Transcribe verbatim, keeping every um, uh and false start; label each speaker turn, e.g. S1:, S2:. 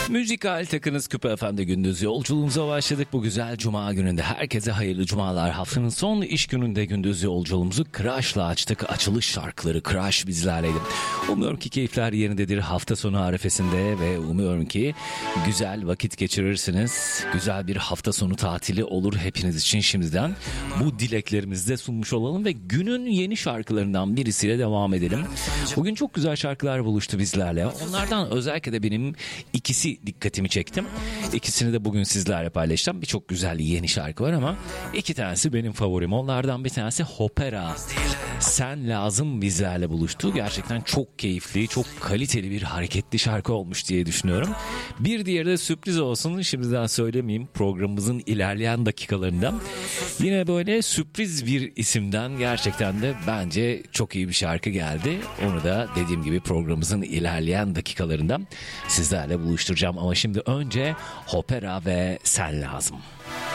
S1: Müzikal takınız Küpe F M'de gündüz yolculuğumuza başladık. Bu güzel cuma gününde herkese hayırlı cumalar. Haftanın son iş gününde gündüz yolculuğumuzu Crush'la açtık. Açılış şarkıları Crush bizlerleydi. Umuyorum ki keyifler yerindedir hafta sonu arifesinde ve umuyorum ki güzel vakit geçirirsiniz. Güzel bir hafta sonu tatili olur hepiniz için şimdiden. Bu dileklerimizi de sunmuş olalım ve günün yeni şarkılarından birisiyle devam edelim. Bugün çok güzel şarkılar buluştu bizlerle. Onlardan özellikle de benim ikisi dikkatimi çektim. İkisini de bugün sizlerle paylaşacağım. Birçok güzel yeni şarkı var ama iki tanesi benim favorim. Onlardan bir tanesi Hopera. Sen Lazım bizlerle buluştu. Gerçekten çok keyifli, çok kaliteli bir hareketli şarkı olmuş diye düşünüyorum. Bir diğeri de sürpriz olsun. Şimdiden söylemeyeyim, programımızın ilerleyen dakikalarında. Yine böyle sürpriz bir isimden gerçekten de bence çok iyi bir şarkı geldi. Onu da dediğim gibi programımızın ilerleyen dakikalarında sizlerle buluşturacağım. Ama şimdi önce Hopera ve Sen Lazım.